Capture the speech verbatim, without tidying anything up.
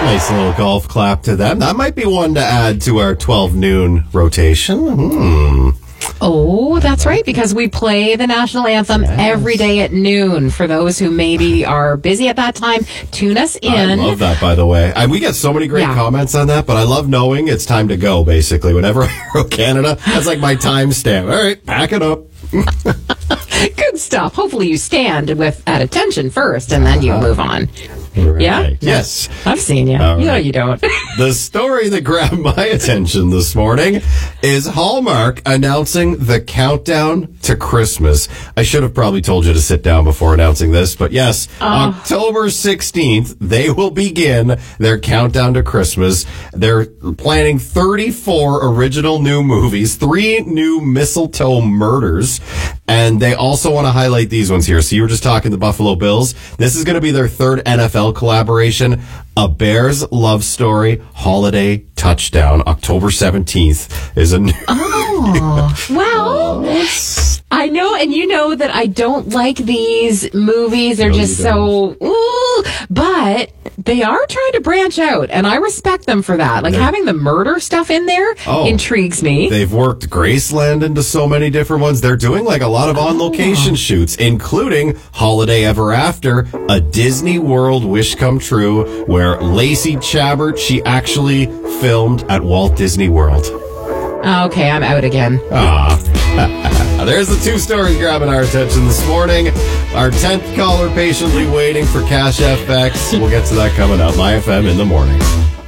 Nice little golf clap to them. That might be one to add to our twelve noon rotation. Hmm. Oh, that's right, because we play the national anthem yes. every day at noon. For those who maybe are busy at that time, tune us in. I love that, by the way. I, we get so many great yeah. comments on that, but I love knowing it's time to go, basically. Whenever I hear Canada, that's like my timestamp. All right, pack it up. Good stuff. Hopefully you stand with at attention first, and then you move on. Right. Yeah? Yes. I've seen you. All you know right. you don't. The story that grabbed my attention this morning is Hallmark announcing the countdown to Christmas. I should have probably told you to sit down before announcing this, but yes, oh. October sixteenth, they will begin their countdown to Christmas. They're planning thirty-four original new movies, three new mistletoe murders, and they also want to highlight these ones here. So you were just talking the Buffalo Bills. This is going to be their third N F L collaboration, A Bears Love Story Holiday Touchdown. October seventeenth is a new... Oh, well, I know, and you know that I don't like these movies. They're no, just so... Ooh, but they are trying to branch out, and I respect them for that. Like, They're, having the murder stuff in there oh, intrigues me. They've worked Graceland into so many different ones. They're doing, like, a lot of on-location oh. shoots, including Holiday Ever After, a Disney World wish come true, where Lacey Chabert, she actually filmed at Walt Disney World. Okay, I'm out again. Ah, there's the two stories grabbing our attention this morning. Our tenth caller patiently waiting for Cash F X. We'll get to that coming up. My F M in the morning.